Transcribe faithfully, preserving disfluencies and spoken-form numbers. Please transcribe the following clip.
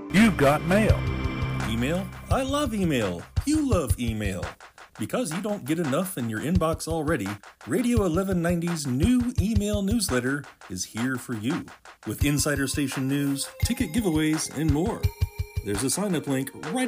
You've got mail. Email? I love email. You love email. Because you don't get enough in your inbox already, Radio eleven ninety's new email newsletter is here for you, with insider station news, ticket giveaways, and more. There's a sign-up link right